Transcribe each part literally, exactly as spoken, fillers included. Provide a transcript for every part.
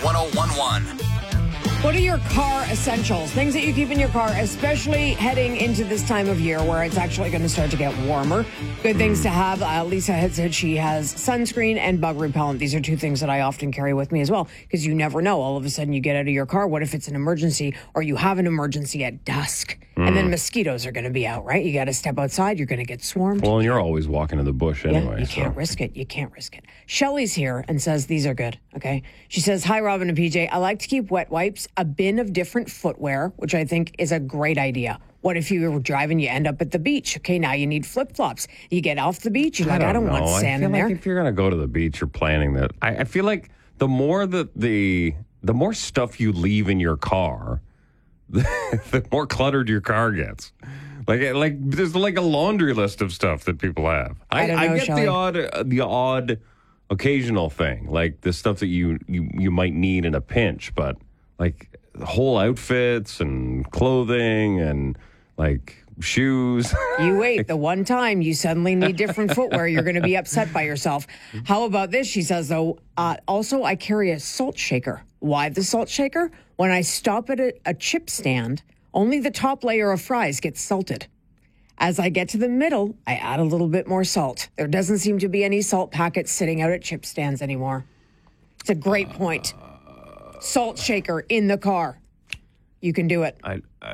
oh one one. What are your car essentials? Things that you keep in your car, especially heading into this time of year where it's actually going to start to get warmer. Good things to have. Uh, Lisa had said she has sunscreen and bug repellent. These are two things that I often carry with me as well, because you never know. All of a sudden you get out of your car. What if it's an emergency, or you have an emergency at dusk? Mm. And then mosquitoes are going to be out, right? You got to step outside. You're going to get swarmed. Well, and you're always walking in the bush anyway. Yeah, you can't so. risk it. You can't risk it. Shelly's here and says these are good, okay? She says, hi, Robin and P J. I like to keep wet wipes, a bin of different footwear, which I think is a great idea. What if you were driving, you end up at the beach? Okay, now you need flip-flops. You get off the beach, you're like, I don't, I don't want sand in there. Like if you're going to go to the beach, you're planning that. I, I feel like the more that the the more stuff you leave in your car, the, the more cluttered your car gets. Like, like there's like a laundry list of stuff that people have. I, I, don't know, I get Shelley. the odd, uh, the odd, occasional thing, like the stuff that you you you might need in a pinch, but like whole outfits and clothing and like shoes. You wait. The one time you suddenly need different footwear, you're going to be upset by yourself. How about this? She says, though, uh, also I carry a salt shaker. Why the salt shaker? When I stop at a, a chip stand, only the top layer of fries gets salted. As I get to the middle, I add a little bit more salt. There doesn't seem to be any salt packets sitting out at chip stands anymore. It's a great point. Salt shaker in the car. You can do it. I, uh,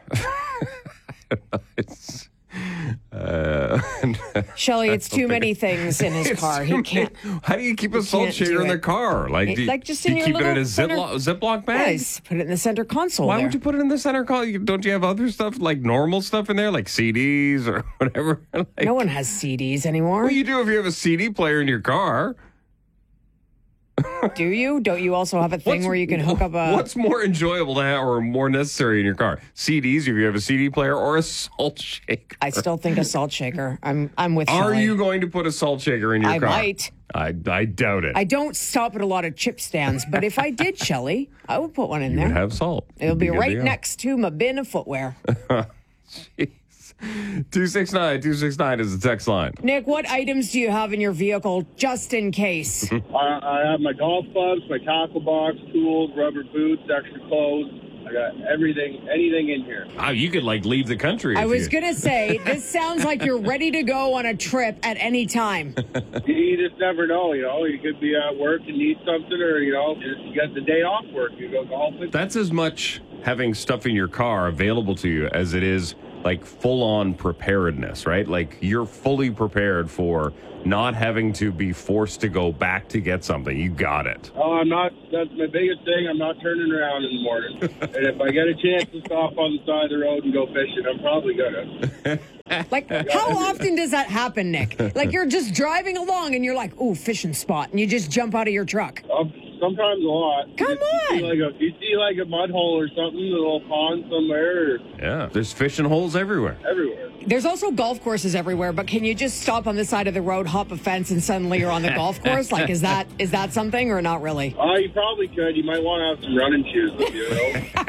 it's, uh, Shelley, it's too many things in his car. He can't. How do you keep a he salt can't shaker do in the it. car? Like, It- do you, like just do in you your keep it in a little center- Ziploc, Ziploc bag? Yes, put it in the center console. Why there. would you put it in the center console? Don't you have other stuff, like normal stuff in there, like C Ds or whatever? Like, No one has C Ds anymore. well, you do if you have a C D player in your car. Do you? Don't you also have a thing What's- where you can hook up a... What's more enjoyable to have or more necessary in your car? C Ds, if you have a C D player, or a salt shaker? I still think a salt shaker. I'm I'm with Are Shelley. you going to put a salt shaker in your I car? might. I, I doubt it. I don't stop at a lot of chip stands, but if I did, Shelley, I would put one in you there. would have salt. It'll You'd be good to right go. next to my bin of footwear. Jeez. two six nine, two six nine is the text line. Nick, what items do you have in your vehicle just in case? I, I have my golf clubs, my tackle box, tools, rubber boots, extra clothes. I got everything, anything in here. Oh, you could like leave the country. I if was you... going to say, this sounds like you're ready to go on a trip at any time. You, you just never know, you know. You could be at work and need something, or, you know, just you got the day off work. You go golfing. That's as much having stuff in your car available to you as it is like full-on preparedness, right? Like you're fully prepared for not having to be forced to go back to get something. You got it. Oh, I'm not, that's my biggest thing. I'm not turning around in the morning. And if I get a chance to stop on the side of the road and go fishing, I'm probably gonna. Like, how often does that happen, Nick? Like, you're just driving along and you're like, ooh, fishing spot, and you just jump out of your truck. Um, sometimes a lot. Come you, on. You see, like a, you see like a mud hole or something, a little pond somewhere, or Yeah, there's fishing holes everywhere. everywhere. There's also golf courses everywhere, but can you just stop on the side of the road, hop a fence, and suddenly you're on the golf course? Like, is that is that something or not really? Uh, you probably could. You might want to have some running shoes with you, though.